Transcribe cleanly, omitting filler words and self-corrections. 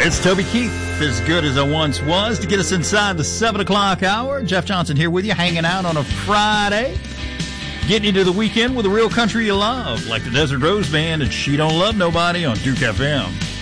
It's Toby Keith, as good as I once was, to get us inside the 7 o'clock hour. Jeff Johnson here with you, hanging out on a Friday, getting you to the weekend with the real country you love, like the Desert Rose Band and She Don't Love Nobody on Duke FM.